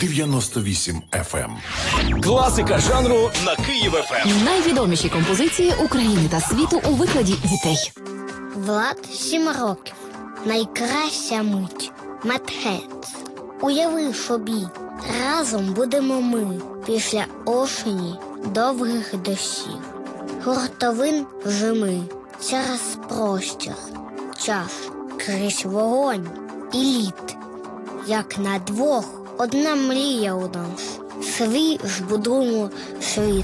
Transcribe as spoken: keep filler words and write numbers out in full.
дев'яносто вісім еф ем. Класика жанру на Київ еф ем. Найвідоміші композиції України та світу у викладі дітей. Влад сім років. Найкраща мить. Медхец. Уяви собі, разом будемо ми після осені довгих дощів, гуртовин зими, через простір, час, крізь вогонь і лід. Як на двох одна мрія у нас, свій збудуємо світ.